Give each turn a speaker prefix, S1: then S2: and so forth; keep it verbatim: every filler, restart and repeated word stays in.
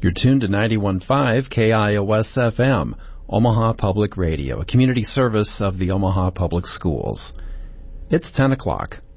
S1: You're tuned to ninety-one point five K I O S F M, Omaha Public Radio, a community service of the Omaha Public Schools. It's ten o'clock.